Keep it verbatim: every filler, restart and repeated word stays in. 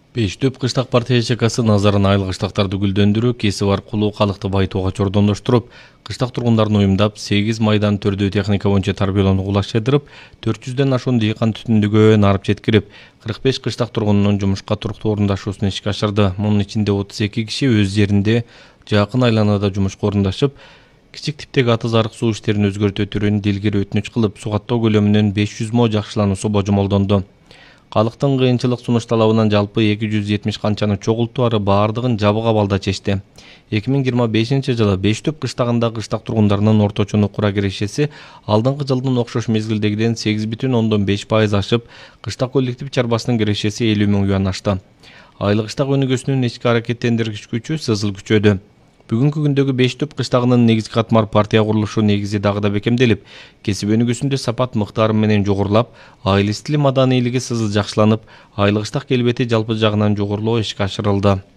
Бештөп кыштак партия ЖКсы назарын айыл кыштактарды гүлдөндүрүү, кесип аркылуу калыкты байытууга чордондоштуруп, кыштак тургундарын уюмдап, сегиз майдан төрдүү техника боюнча тарбиялоону улашчайдырып, төрт жүздөн ашуун дыйкан түтүндүгө нарып жеткирип, кырк беш кыштак тургунунун жумушка туруктуу орундашуусун ишке ашырды. Мунун ичинде отуз эки киши өз жеринде жакын айланада жумушка орундашып, кичик типтеги аты зарык суу иштерин өзгөртүү түрүн дилгири өтүнүч кылып, суу каттоо көлөмүнүн беш жүз мо жакшылануусу божомолдонду. Калыктын кыйынчылык сунуш талабынан жалпы эки жүз жетимиш канчаны чогултуу ары баардыгын жабык абалда чечти. эки миң жыйырма бешинчи жылы Бештөп кыштагында кыштак тургундарынын орточо нукура кирешеси алдыңкы жылдын окшош мезгилдегиден сегиз бүтүн ондон беш пайыз ашып, кыштак коллектив чарбасынын кирешеси элүү миң юан ашты. Айыл кыштак өнүгүүсүнүн ички аракеттендиргич күчү сызыл күчөдү. Бүгүнкү күндөгү Бештөп кыштагынын негизги катмар партия курулушу негизи дагы да бекемделип, кесип өнүгүүсүндө сапат мыктары менен жогорулап, айыл стили маданийлиги сызыл жакшыланып, айыл кыштак келбети жалпы жагынан жогорулоо ишке ашырылды.